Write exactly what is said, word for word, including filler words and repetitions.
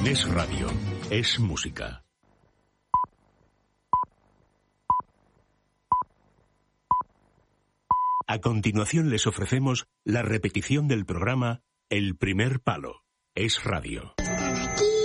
En Es Radio, es música. A continuación les ofrecemos la repetición del programa El Primer Palo. Es Radio.